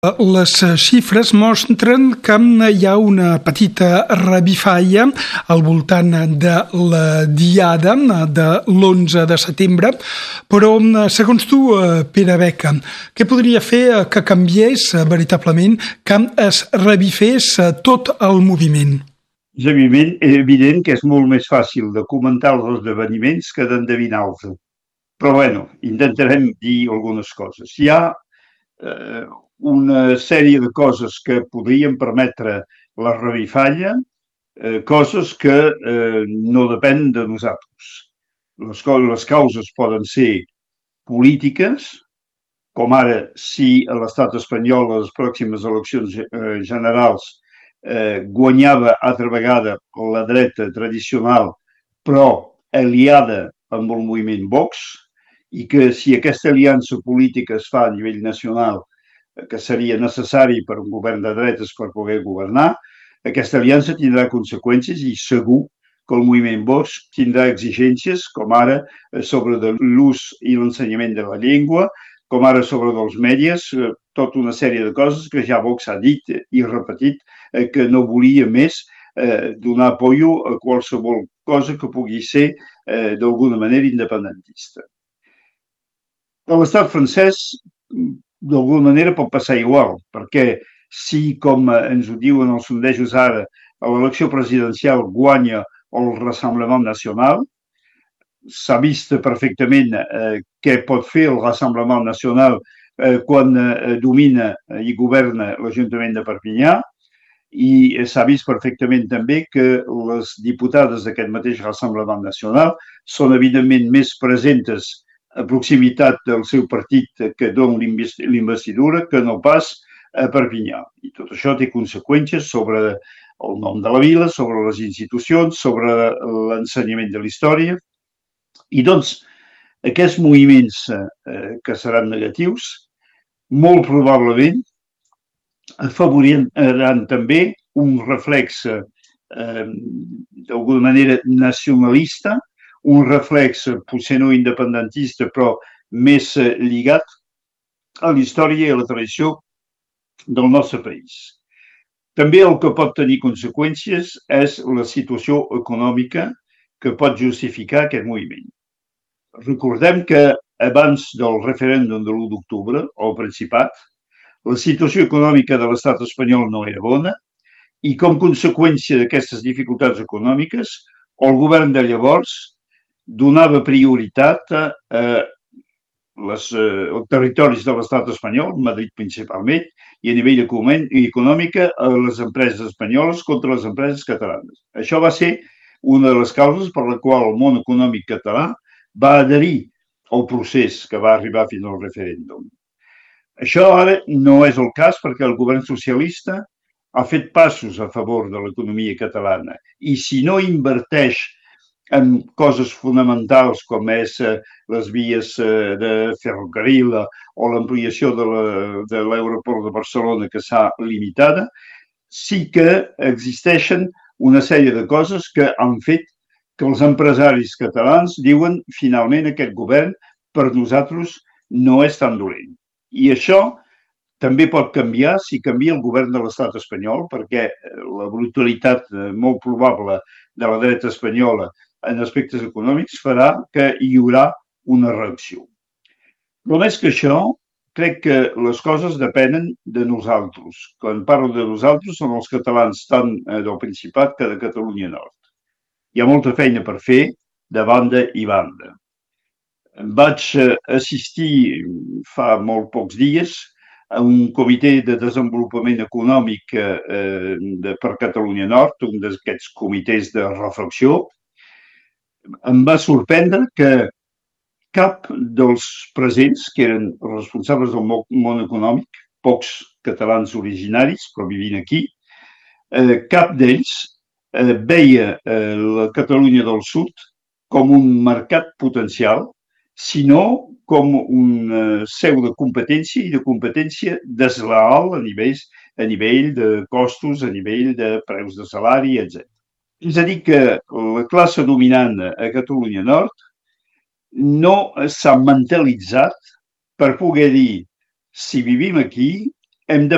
Les xifres mostren que hi ha una petita revifalla al voltant de la diada de l'11 de setembre, però segons tu, Pere Beca, què podria fer que canviés veritablement, que es revifés tot el moviment? És evident que és molt més fàcil de comentar els esdeveniments que d'endevinar-los. Però bueno, intentarem dir algunes coses. Hi ha una sèrie de coses que podrien permetre la revifalla, coses que no depenen de nosaltres. Les causes poden ser polítiques, com ara si a l'estat espanyol a les pròximes eleccions generals guanyava altra vegada la dreta tradicional, però aliada amb el moviment Vox, i que si aquesta aliança política es fa a nivell nacional, que seria necessari per un govern de dretes per poder governar, aquesta aliança tindrà conseqüències i segur que el moviment Vox tindrà exigències, com ara sobre l'ús i l'ensenyament de la llengua, com ara sobre dels mèdies, tota una sèrie de coses que ja Vox ha dit i repetit que no volia més donar apoyo a qualsevol cosa que pugui ser d'alguna manera independentista. A l'estat francès, d'alguna manera pot passar igual, perquè si, com ens ho diuen els sondejos ara, a l'elecció presidencial guanya el Rassemblement Nacional, s'ha vist perfectament què pot fer el Rassemblement Nacional quan domina i governa l'Ajuntament de Perpinyà, i s'ha vist perfectament també que les diputades d'aquest mateix Rassemblement Nacional són evidentment més presentes a proximitat del seu partit que dona l'investidura que no pas a Perpinyà. I tot això té conseqüències sobre el nom de la vila, sobre les institucions, sobre l'ensenyament de la història. I doncs aquests moviments que seran negatius molt probablement afavoriran també un reflex d'alguna manera nacionalista, un reflex potser no independentista però més lligat a la història i a la tradició del nostre país. També el que pot tenir conseqüències és la situació econòmica que pot justificar aquest moviment. Recordem que abans del referèndum de l'1 d'octubre, al Principat, la situació econòmica de l'estat espanyol no era bona i com a conseqüència d'aquestes dificultats econòmiques, el govern de llavors donava prioritat a els territoris de l'estat espanyol, Madrid principalment, i a nivell econòmic a les empreses espanyoles contra les empreses catalanes. Això va ser una de les causes per la qual el món econòmic català va adherir al procés que va arribar fins al referèndum. Això ara no és el cas perquè el govern socialista ha fet passos a favor de l'economia catalana i si no inverteix en coses fonamentals com és les vies de ferrocarril o l'ampliació de l'aeroport de Barcelona que s'ha limitada, sí que existeixen una sèrie de coses que han fet que els empresaris catalans diuen finalment aquest govern per nosaltres no és tan dolent. I això també pot canviar si canvia el govern de l'estat espanyol perquè la brutalitat molt probable de la dreta espanyola en aspectes econòmics farà que hi haurà una reacció. Però més que això, crec que les coses depenen de nosaltres. Quan parlo de nosaltres són els catalans tant del Principat que de Catalunya Nord. Hi ha molta feina per fer de banda i banda. Vaig assistir fa molt pocs dies a un comitè de desenvolupament econòmic per Catalunya Nord, un d'aquests comitès de reflexió. Em va sorprendre que cap dels presents, que eren responsables del món econòmic, pocs catalans originaris, però vivint aquí, cap d'ells veia la Catalunya del Sud com un mercat potencial, sinó com una seu de competència i de competència desleal a nivell de costos, a nivell de preus de salari, etc. És a dir, que la classe dominant a Catalunya Nord no s'ha mentalitzat per poder dir si vivim aquí hem de